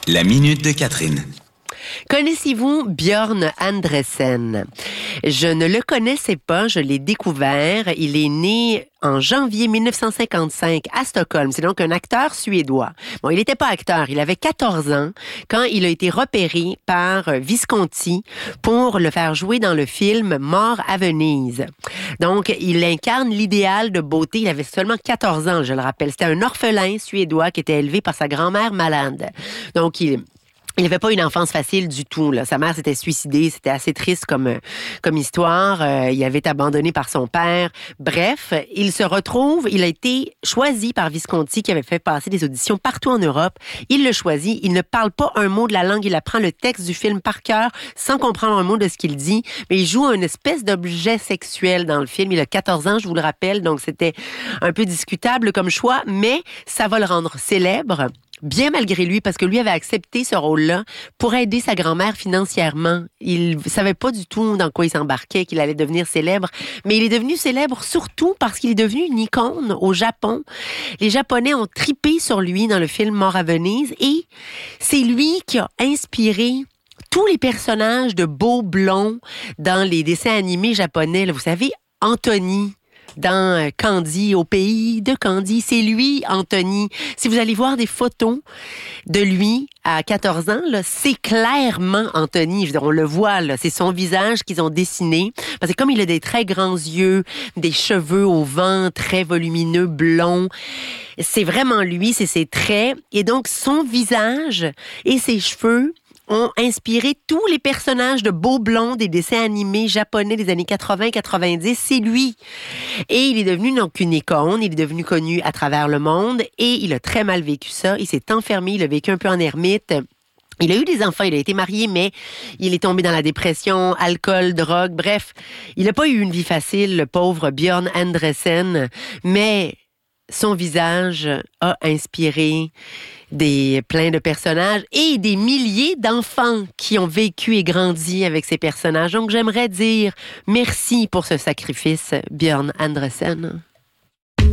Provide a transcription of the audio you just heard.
La minute de Catherine. Connaissez-vous Björn Andresen? Je ne le connaissais pas, je l'ai découvert. Il est né en janvier 1955 à Stockholm. C'est donc un acteur suédois. Bon, il n'était pas acteur, il avait 14 ans quand il a été repéré par Visconti pour le faire jouer dans le film Mort à Venise. Donc, il incarne l'idéal de beauté. Il avait seulement 14 ans, je le rappelle. C'était un orphelin suédois qui était élevé par sa grand-mère malade. Donc, il n'avait pas une enfance facile du tout, là. Sa mère s'était suicidée, c'était assez triste comme histoire. Il avait été abandonné par son père. Bref, il a été choisi par Visconti qui avait fait passer des auditions partout en Europe. Il le choisit, il ne parle pas un mot de la langue, il apprend le texte du film par cœur sans comprendre un mot de ce qu'il dit, mais il joue une espèce d'objet sexuel dans le film. Il a 14 ans, je vous le rappelle, donc c'était un peu discutable comme choix, mais ça va le rendre célèbre. Bien malgré lui, parce que lui avait accepté ce rôle-là pour aider sa grand-mère financièrement. Il savait pas du tout dans quoi il s'embarquait, qu'il allait devenir célèbre. Mais il est devenu célèbre surtout parce qu'il est devenu une icône au Japon. Les Japonais ont tripé sur lui dans le film Mort à Venise et c'est lui qui a inspiré tous les personnages de beaux blonds dans les dessins animés japonais. Là, vous savez, Anthony dans Candy, au pays de Candy. C'est lui, Anthony. Si vous allez voir des photos de lui à 14 ans, là, c'est clairement Anthony. Je veux dire, on le voit, là, c'est son visage qu'ils ont dessiné. Parce que comme il a des très grands yeux, des cheveux au vent très volumineux, blonds, c'est vraiment lui, c'est ses traits. Et donc, son visage et ses cheveux ont inspiré tous les personnages de beaux blonds des dessins animés japonais des années 80-90. C'est lui. Et il est devenu donc une icône. Il est devenu connu à travers le monde et il a très mal vécu ça. Il s'est enfermé, il a vécu un peu en ermite. Il a eu des enfants, il a été marié, mais il est tombé dans la dépression, alcool, drogue, bref. Il n'a pas eu une vie facile, le pauvre Björn Andresen, mais son visage a inspiré plein de personnages et des milliers d'enfants qui ont vécu et grandi avec ces personnages. Donc, j'aimerais dire merci pour ce sacrifice, Björn Andresen.